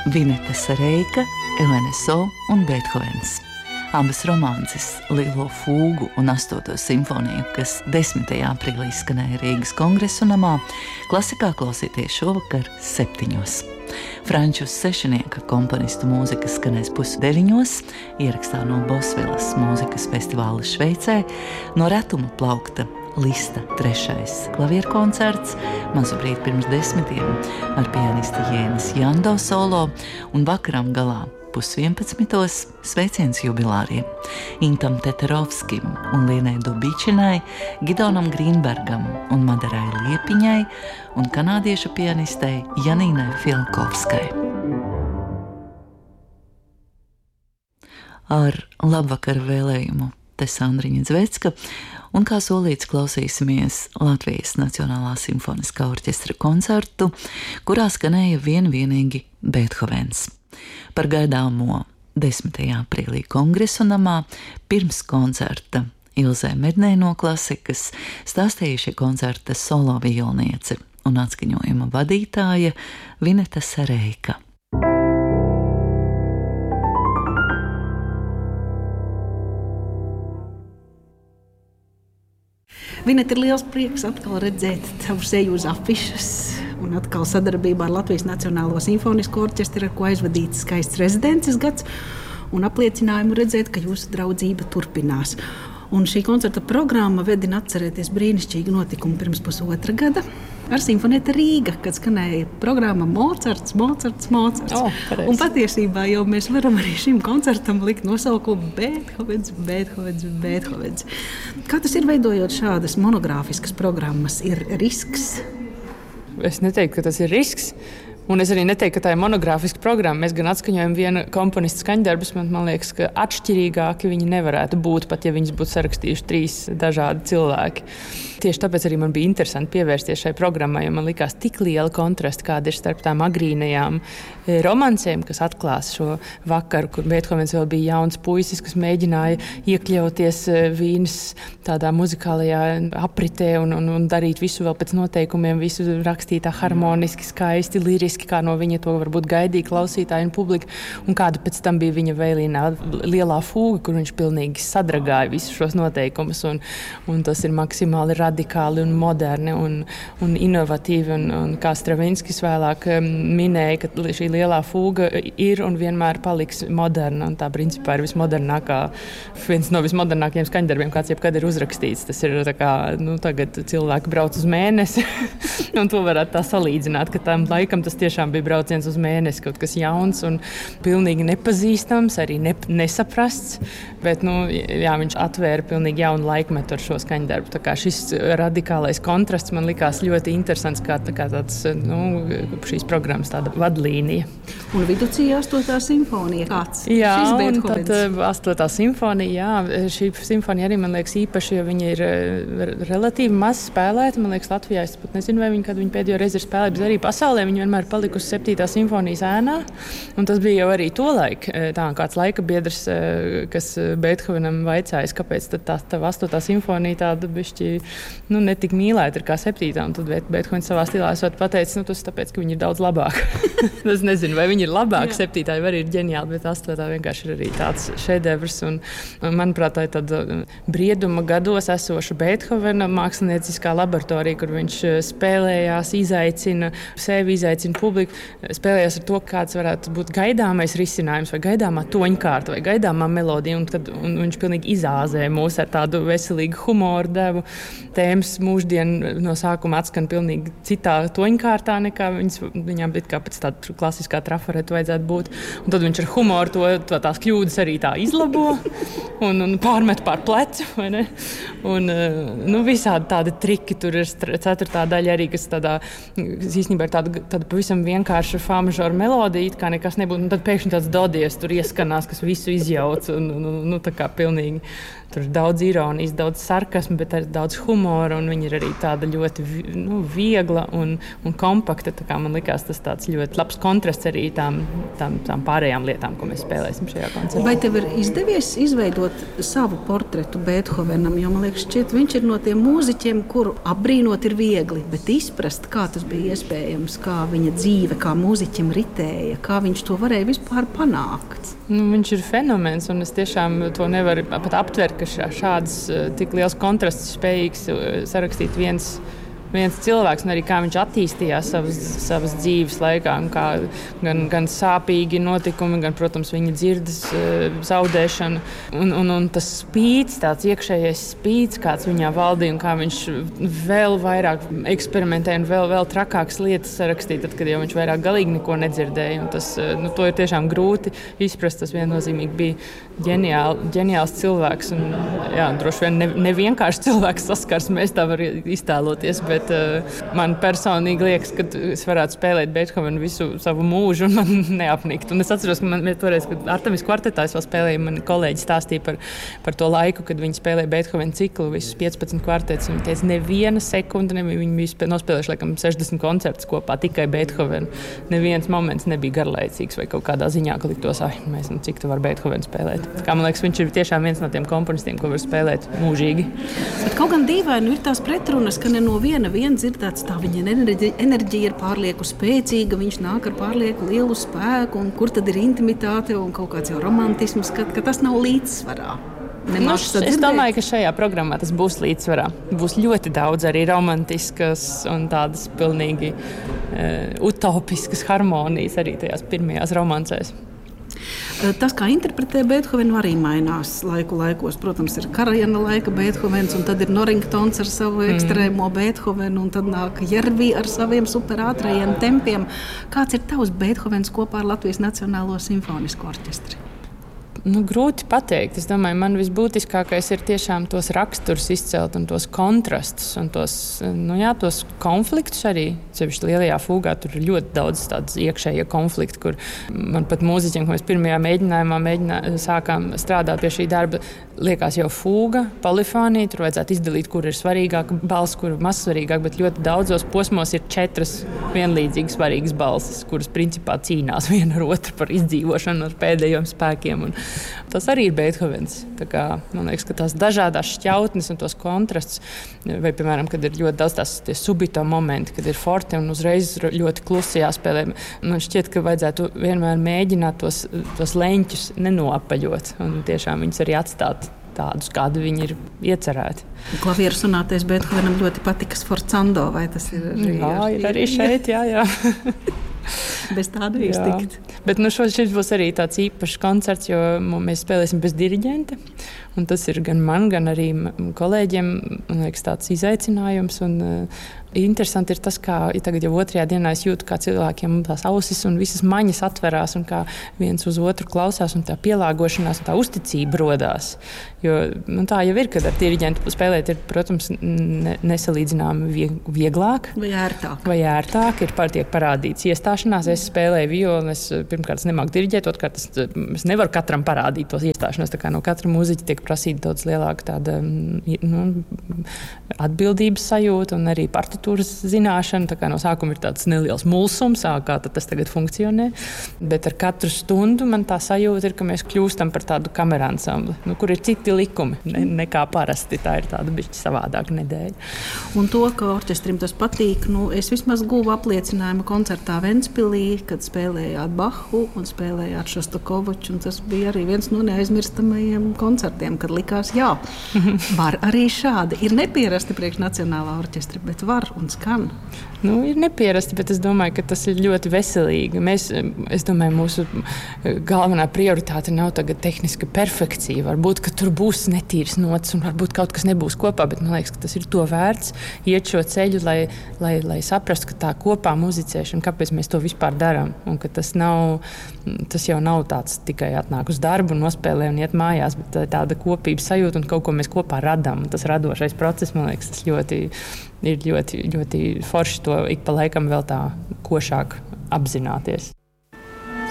Vineta Sareika, LNSO un Beethovens. Abas romances, Lielo fūgu un 8. simfoniju, kas 10. aprīlī skanēja Rīgas Kongresu namā, klasikā klausieties šovakar 7. Franču Sešinieka komponistu mūzika skanēs 8:30, ierakstā no Bosvilas mūzikas festivāla Šveicē, no retuma plaukta Lista 3. klavierkoncerts, mazu brīdi pirms 10 ar pianisti Jēnis Jando solo un vakaram galā 10:30 sveiciens jubilāriem Intam Teterovskim un Lienai Dubičinai, Gidonam Grīnbergam un Madarai Liepiņai un kanādiešu pianistei Janīnai Filkovskai. Ar labvakara vēlējumu te Sandriņa Zvecka un kā solīts klausīsimies Latvijas Nacionālā simfoniskā orķestra koncertu, kurā skanēja vienīgi Beethovens. Par gaidāmo 10. aprīlī Kongresu namā pirms koncerta Ilzē Mednē no klasikas stāstīja šī koncerta solo violniece un atskaņojuma vadītāja Vineta Sareika. Vineta, ir liels prieks atkal redzēt tavu seju uz afišas un atkal sadarbībā ar Latvijas Nacionālo simfonisko orķestri, ar ko aizvadīts skaists rezidences gads, un apliecinājumu redzēt, ka jūsu draudzība turpinās. Un šī koncerta programma vedina atcerēties brīnišķīgu notikumu pirms 1,5 gada ar Simfonieta Rīga, kad skanēja programma Mocarts. Un patiesībā jau mēs varam arī šim koncertam likt nosaukumu Beethovens. Kā tas ir veidojot šādas monogrāfiskas programmas? Ir risks? Es neteiktu, ka tas ir risks. Un es arī neteiktu, ka tā ir monogrāfiska programma. Mēs gan atskaņojam viena komponista skaņdarbus, man liekas, ka atšķirīgāki viņi nevarētu būt, pat ja viņus būtu sarakstījuši 3 dažādi cilvēki. Tieši tāpēc arī man bija interesanti pievērsties šai programmai, jo man likās tik liela kontrasta, kāda ir starp tām agrīnajām romancēm, kas atklās šo vakaru, kur Beethovens vēl bija jauns puisis, kas mēģināja iekļauties Vīnes tādā muzikālajā apritē un darīt visu vēl pēc noteikumiem, visu rakstītā harmoniski, skaisti, liriski, kā no viņa to varbūt gaidīja klausītāji un publika, un kāda pēc tam bija viņa vēlīnā Lielā fūga, kur viņš pilnīgi sadragāja visus šos noteikumus, un tas ir maksimāli radikāli un moderni un inovatīvi, un kā Stravinskis vēlāk minēja, ka šī Lielā fūga ir un vienmēr paliks moderna, un tā principā ir viens no vismodernākajiem skaņdarbiem, kāds jebkad ir uzrakstīts. Tas ir tā kā, tagad cilvēki brauc uz mēnesi, un to varētu tā salīdzināt, ka tam laikam tas tiešām bija brauciens uz mēnesi, kaut kas jauns un pilnīgi nepazīstams, arī nesaprasts, bet, viņš atvēra pilnīgi jaunu laikmetu ar šo skaņdarbu. Tā kā šis radikālais kontrasts man likās ļoti interesants, kā tāds, šīs programmas tāda vadlīnija. Un viducī 8. simfonija kāds? Jā, un tad 8. simfonija, šī simfonija arī, man liekas, īpaši, jo viņa ir relatīvi maz spēlēta. Man liekas, Latvijā, es pat nezinu, vai kad viņa pēdējo reizi ir spēlēta, bet arī pasaulē viņa vienmēr palikusi 7. simfonijas ēnā. Un tas bija jau arī tolaik, kāds laika biedrs, kas Beethovenam vaicājas, kāpēc tad tā 8. simfonija tāda bišķi, netik mīlēta ir kā 7. Un tad Beethovens savā stilā esot pateicis, tas tāpēc, ka viņa ir daudz labāka. Es nezinu, vai viņa ir labāka, 7. vai arī ir ģeniāla, bet 8. vienkārši ir arī tāds šedevrs. Un manuprāt, tā ir tāda brieduma gados esoša Beethovena mākslinieciskā laboratorija, kur viņš spēlējās, izaicina sevi, izaicina publiku, spēlējās ar to, kāds varētu būt gaidāmais risinājums, vai gaidāmā toņkārta, vai gaidāmā melodija, un viņš pilnīgi izāzē mūs ar tādu veselīgu humoru devu. Tēmas mūždien no sākuma atskan pilnīgi citā toņkārtā, nekā viņām bija kā pēc tāda klasiskā trafareta vajadzētu būt. Un tad viņš ar humoru tās kļūdas arī tā izlabo un pārmet pār plecu, vai ne? Un visādi tādi triki, tur ir 4. daļa arī, kas īstenībā ir tāda pavisam vienkārša fā mažora melodija, kā nekas nebūtu, un tad pēkšņi tāds dodies tur ieskanās, kas visu izjauc, un tā kā pilnīgi tur ir daudz ironijas, daudz sarkasmu, bet arī daudz humora, un viņa ir arī tāda ļoti viegla un kompakta, tā kā man likās tas tāds ļoti labs kontrasts arī tām pārējām lietām, ko mēs spēlēsim šajā koncertā. Vai tev ir izdevies izveidot savu portretu Beethovenam? Jo, man liekas, šķiet, viņš ir no tiem mūziķiem, kuru apbrīnot ir viegli, bet izprast, kā tas bija iespējams, kā viņa dzīve, kā mūziķim ritēja, kā viņš to varēja vispār panākt. Viņš ir fenomens, un es tiešām to nevaru pat aptvert, ka šāds tik liels kontrasts spējīgs sarakstīt viens cilvēks, un arī kā viņš attīstījās savas dzīves laikā, gan sāpīgi notikumi, gan, protams, viņa dzirdes zaudēšana. Un tas spīds, tāds iekšējais spīds, kāds viņā valdīja, un kā viņš vēl vairāk eksperimentēja un vēl trakākas lietas sarakstīja, tad, kad jau viņš vairāk galīgi neko nedzirdēja. Un tas, to ir tiešām grūti izprast. Tas viennozīmīgi bija ģeniāls cilvēks. Un, jā, droši vien nevienkārši cilvēks saskarsmēs, tā var iztēloties, bet man personīgi liekas, ka es varētu spēlēt Beethovenu visu savu mūžu un man neapnikt. Un es atceros, ka man toreiz, kad Artemis kvartetā es vēl spēlēju, mani kolēģi stāstīja par to laiku, kad viņi spēlēja Beethovenu ciklu, visus 15 kvartetus. Viņi teica, neviena sekunde nebija. Viņi bija nospēlējuši laikam 60 koncertus kopā, tikai Beethovenu. Neviens moments nebija garlaicīgs vai kaut kādā ziņā, ka liktos, cik tu vari Beethovenu spēlēt. Kā man liekas, viņš ir tiešām viens no tiem komponistiem, ko var spēlēt mūžīgi. Bet kaut gan dīvaini ir tās pretrunas, ka ne no viena dzirdēts, tā viņa enerģija ir pārlieku spēcīga, viņš nāk ar pārlieku lielu spēku, un kur tad ir intimitāte un kaut kāds jau romantisms, ka tas nav līdzsvarā. Es domāju, ka šajā programmā tas būs līdzsvarā. Būs ļoti daudz arī romantiskas un tādas pilnīgi utopiskas harmonijas arī tajās pirmajās romancēs. Tas, kā interpretē Beethovenu, arī mainās laikos. Protams, ir Karaljana laika Beethovens, un tad ir Norringtons ar savu ekstrēmo Beethovenu, un tad nāk Jervī ar saviem superātrajiem tempiem. Kāds ir tavs Beethovens kopā ar Latvijas Nacionālo simfonisko orķestri? Grūti pateikt. Es domāju, man visbūtiskākais ir tiešām tos raksturus izcelt un tos kontrastus un tos konfliktus arī. Sevišķi lielajā fūgā tur ir ļoti daudz tādas iekšējie konflikti, kur man pat mūziķiem, ko mēs pirmajā mēģinājumā sākām strādāt pie šī darba, liekas jau fūga, polifānija, tur vajadzētu izdalīt, kur ir svarīgāka balss, kur maz svarīgāk, bet ļoti daudzos posmos ir 4 vienlīdzīgi svarīgas balsis, kuras principā cīnās viena ar otru par izdzīvošanu ar pēdējiem spēkiem. Un tas arī ir Beethovens. Tā kā, man liekas, ka tās dažādās šķautnes un tos kontrasts, vai, piemēram, kad ir ļoti daudz tie subito momenti, kad ir forte un uzreiz ļoti klusi jāspēlē. Man šķiet, ka vajadzētu vienmēr mēģināt tos leņķus nenoapaļot un tiešām viņus arī atstāt tādus, kādi viņi ir iecerēti. Klavieru sonātais Beethovenam ļoti patika Sforzando, vai tas ir arī? Jā, ir arī šeit, jā. Bez tāda iztikt. Bet šis būs arī tāds īpašs koncerts, jo mēs spēlēsim bez diriģenta. Un tas ir gan man, gan arī kolēģiem, man liekas, tāds izaicinājums. Un interesanti ir tas, kā tagad jau otrajā dienā es jūtu, kā cilvēkiem tās ausis un visas maņas atverās un kā viens uz otru klausās un tā pielāgošanās un tā uzticība rodās. Jo tā jau ir, kad ar diriģentu spēlēt ir, protams, nesalīdzināmi vieglāk. Vai ērtāk. Tiek parādīts iestāšanās. Es spēlēju violu, es pirmkārt nemāku diriģēt, otrkārt es nevaru katram parādīt tos iestāšanos. Tā kā no katra mūziķa tiek prasīta daudz lielāka tāda atbildības sajūta un arī partitūras zināšana. Tā kā no sākuma ir tāds neliels mulsums, kā tas tagad funkcionē. Bet ar katru stundu man tā sajūta ir, ka mēs kļūstam par tādu kameru ansambli, kur ir citi likumi, nekā parasti. Tā ir tāda bišķi savādāka nedēļa. Un to, ka orķestrim tas patīk, es vismaz guvu apliecinājumu koncertā Ventspilī, kad spēlējāt Bahu un spēlējāt Šostakoviču, un tas bija arī viens no neaizmirstamajiem koncertiem, kad likās, jā, var arī šādi. Ir nepierasti priekš Nacionālā orķestra, bet var un skan. Ir nepierasti, bet es domāju, ka tas ir ļoti veselīgi. Es domāju, mūsu galvenā prioritāte nav tagad tehniska perfekcija. Varbūt, ka tur būs netīras notas un varbūt kaut kas nebūs kopā, bet man liekas, ka tas ir to vērts iet šo ceļu, lai saprastu, ka tā kopā muzicēšana, kāpēc mēs to vispār darām. Un ka tas jau nav tāds tikai atnāk uz darbu un nospēlē un iet mājās, bet tāda kopības sajūta un kaut ko mēs kopā radām. Tas radošais process, man liekas, tas ir ļoti forši to ik pa laikam vēl tā košāk apzināties.